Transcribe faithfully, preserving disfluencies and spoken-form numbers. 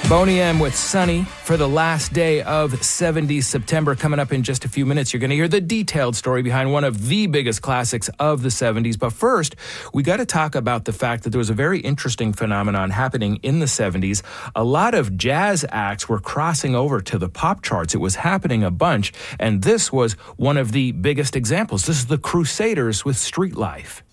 Boney M with Sunny for the last day of seventies September. Coming up in just a few minutes, you're going to hear the detailed story behind one of the biggest classics of the seventies. But first, we got to talk about the fact that there was a very interesting phenomenon happening in the seventies. A lot of jazz acts were crossing over to the pop charts. It was happening a bunch, and this was one of the biggest examples. This is the Crusaders with Street Life.